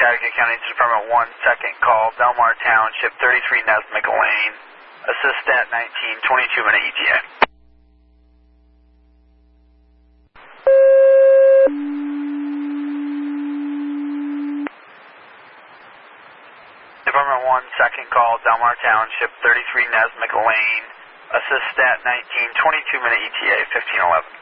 Chattahoochee County Department 1, second call, Delmar Township, 33 Nesmic Lane. Assistant 19, 22-minute ETA. Department 1, second call, Delmar Township, 33 Nesmic Lane. Assistant 19, 22-minute ETA, 1511.